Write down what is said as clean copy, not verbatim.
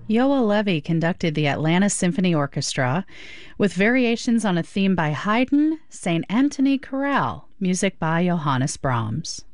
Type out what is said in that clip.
Yoa Levy conducted the Atlanta Symphony Orchestra with variations on a theme by Haydn, St. Anthony Chorale, music by Johannes Brahms.